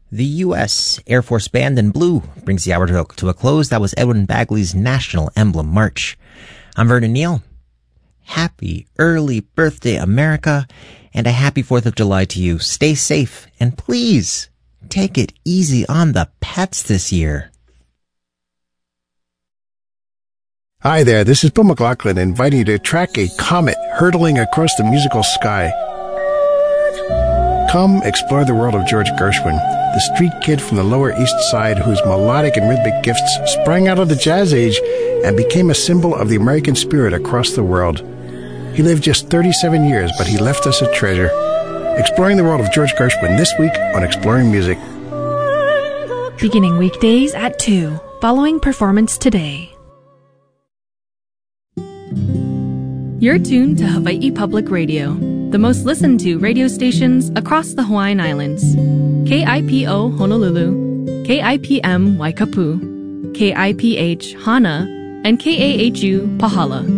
The U.S. Air Force Band in Blue brings the hour to a close. That was Edwin Bagley's National Emblem March. I'm Vernon Neal. Happy early birthday, America, and a happy 4th of July to you. Stay safe, and please take it easy on the pets this year. Hi there, this is Bill McLaughlin inviting you to track a comet hurtling across the musical sky. Come explore the world of George Gershwin, the street kid from the Lower East Side whose melodic and rhythmic gifts sprang out of the jazz age and became a symbol of the American spirit across the world. He lived just 37 years, but he left us a treasure. Exploring the world of George Gershwin this week on Exploring Music. Beginning weekdays at 2, following performance today. You're tuned to Hawaii Public Radio, the most listened to radio stations across the Hawaiian Islands. KIPO Honolulu, KIPM Waikapu, KIPH Hana, and KAHU Pahala.